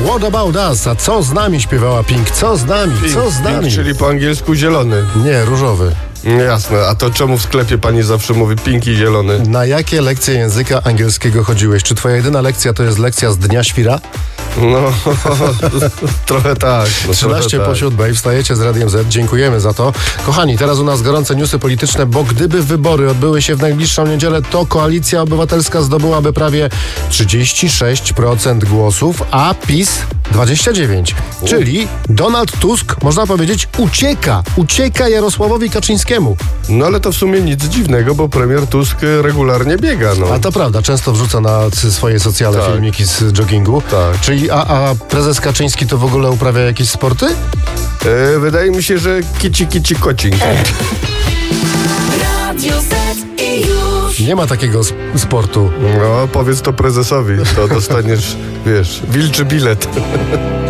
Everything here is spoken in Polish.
What About Us? A co z nami śpiewała Pink? Co z nami? Co z nami? Pink, czyli po angielsku zielony. Nie, różowy. Jasne, a to czemu w sklepie pani zawsze mówi pink i zielony? Na jakie lekcje języka angielskiego chodziłeś? Czy twoja jedyna lekcja to jest lekcja z Dnia Świra? No, trochę tak. 13 po 7, wstajecie z Radiem Z, dziękujemy za to. Kochani, teraz u nas gorące newsy polityczne, bo gdyby wybory odbyły się w najbliższą niedzielę, to Koalicja Obywatelska zdobyłaby prawie 36% głosów, a PiS 29%. Czyli Donald Tusk, można powiedzieć, ucieka Jarosławowi Kaczyńskiemu. No ale to w sumie nic dziwnego, bo premier Tusk regularnie biega, no. A to prawda, często wrzuca na swoje socjale filmiki z joggingu. Tak. Czyli a prezes Kaczyński to w ogóle uprawia jakieś sporty? Wydaje mi się, że kici kocing. Nie ma takiego sportu. No, powiedz to prezesowi, to dostaniesz, wiesz, wilczy bilet.